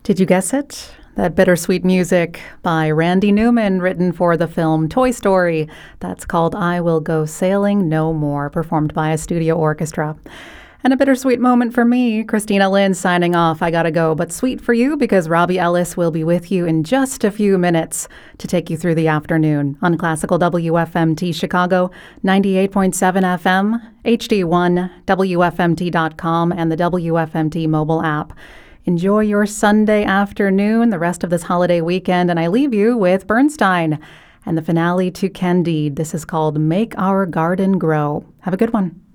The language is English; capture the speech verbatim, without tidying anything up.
Did you guess it? That bittersweet music by Randy Newman, written for the film Toy Story. That's called I Will Go Sailing No More, performed by a studio orchestra. And a bittersweet moment for me, Christina Lynn signing off. I gotta go, but sweet for you because Robbie Ellis will be with you in just a few minutes to take you through the afternoon on Classical W F M T Chicago, ninety-eight point seven F M, H D one, W F M T dot com, and the W F M T mobile app. Enjoy your Sunday afternoon, the rest of this holiday weekend, and I leave you with Bernstein and the finale to Candide. This is called Make Our Garden Grow. Have a good one.